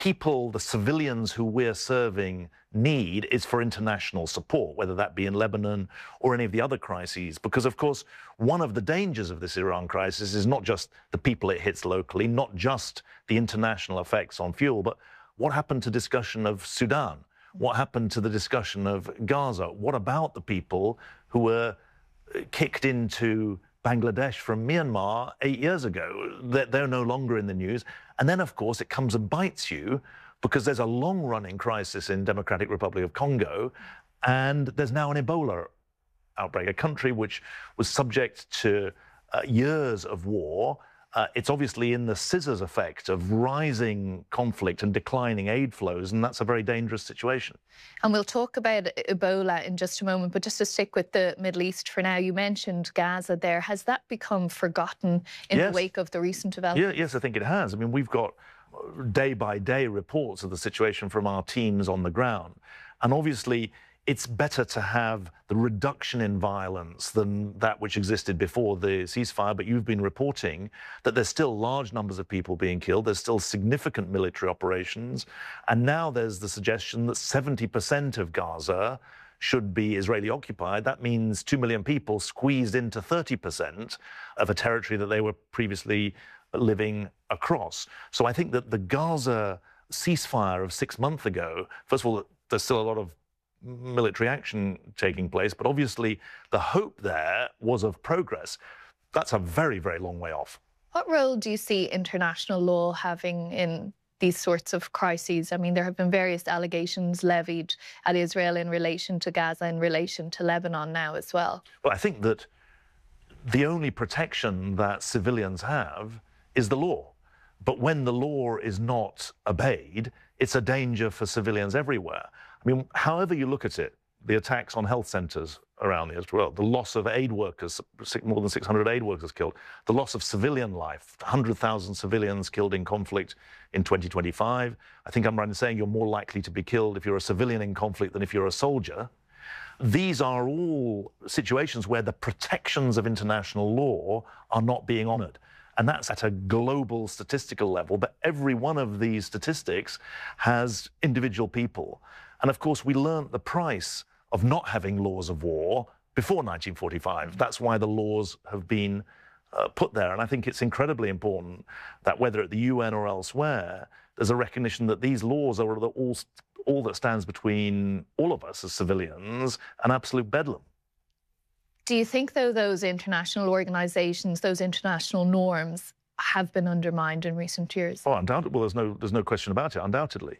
people, the civilians who we're serving need is for international support, whether that be in Lebanon or any of the other crises. Because, of course, one of the dangers of this Iran crisis is not just the people it hits locally, not just the international effects on fuel, but what happened to discussion of Sudan? What happened to the discussion of Gaza? What about the people who were kicked into Bangladesh from Myanmar 8 years ago? They're no longer in the news. And then, of course, it comes and bites you because there's a long-running crisis in Democratic Republic of Congo, and there's now an Ebola outbreak, a country which was subject to years of war. It's obviously in the scissors effect of rising conflict and declining aid flows, and that's a very dangerous situation. And we'll talk about Ebola in just a moment, but just to stick with the Middle East for now, you mentioned Gaza there. Has that become forgotten in the wake of the recent developments? Yes, I think it has. I mean, we've got day-by-day reports of the situation from our teams on the ground. And obviously, it's better to have the reduction in violence than that which existed before the ceasefire, but you've been reporting that there's still large numbers of people being killed, there's still significant military operations, and now there's the suggestion that 70% of Gaza should be Israeli-occupied. That means 2 million people squeezed into 30% of a territory that they were previously living across. So I think that the Gaza ceasefire of 6 months ago, first of all, there's still a lot of military action taking place, but obviously the hope there was of progress. That's a very, very long way off. What role do you see international law having in these sorts of crises? I mean, there have been various allegations levied at Israel in relation to Gaza, in relation to Lebanon now as well. Well, I think that the only protection that civilians have is the law. But when the law is not obeyed, it's a danger for civilians everywhere. I mean, however you look at it, the attacks on health centres around Israel, the loss of aid workers, more than 600 aid workers killed, the loss of civilian life, 100,000 civilians killed in conflict in 2025. I think I'm right in saying you're more likely to be killed if you're a civilian in conflict than if you're a soldier. These are all situations where the protections of international law are not being honoured. And that's at a global statistical level, but every one of these statistics has individual people. And of course, we learnt the price of not having laws of war before 1945. That's why the laws have been put there. And I think it's incredibly important that whether at the UN or elsewhere, there's a recognition that these laws are all that stands between all of us as civilians and absolute bedlam. Do you think, though, those international organisations, those international norms have been undermined in recent years? Oh, undoubtedly. Well, there's no question about it, undoubtedly.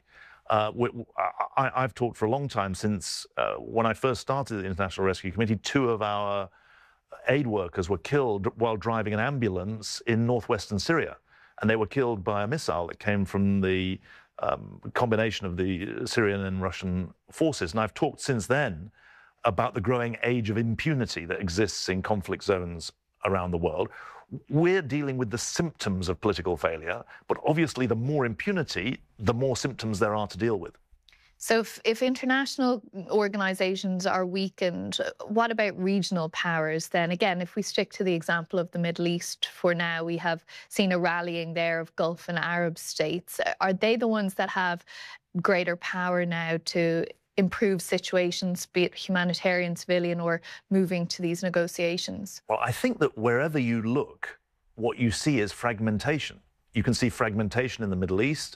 I've talked for a long time since when I first started the International Rescue Committee, 2 of our aid workers were killed while driving an ambulance in northwestern Syria. And they were killed by a missile that came from the combination of the Syrian and Russian forces. And I've talked since then about the growing age of impunity that exists in conflict zones around the world. We're dealing with the symptoms of political failure, but obviously the more impunity, the more symptoms there are to deal with. So if international organisations are weakened, what about regional powers then? Again, if we stick to the example of the Middle East for now, we have seen a rallying there of Gulf and Arab states. Are they the ones that have greater power now to improve situations, be it humanitarian, civilian, or moving to these negotiations? Well, I think that wherever you look, what you see is fragmentation. You can see fragmentation in the Middle East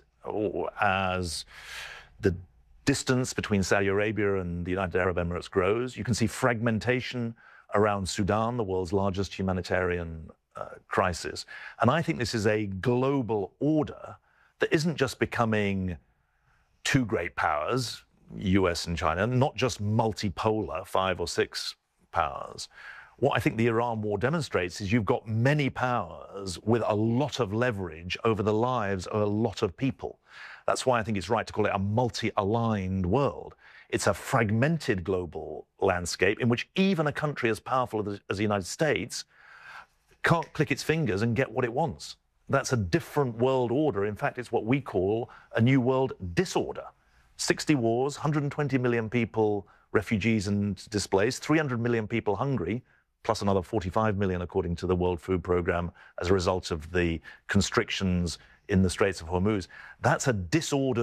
as the distance between Saudi Arabia and the United Arab Emirates grows. You can see fragmentation around Sudan, the world's largest humanitarian crisis. And I think this is a global order that isn't just becoming 2 great powers, US and China, not just multipolar 5 or 6 powers. What I think the Iran war demonstrates is you've got many powers with a lot of leverage over the lives of a lot of people. That's why I think it's right to call it a multi-aligned world. It's a fragmented global landscape in which even a country as powerful as the United States can't click its fingers and get what it wants. That's a different world order. In fact, it's what we call a new world disorder. 60 wars, 120 million people refugees and displaced, 300 million people hungry, plus another 45 million according to the World Food Programme as a result of the constrictions in the Straits of Hormuz. That's a disordered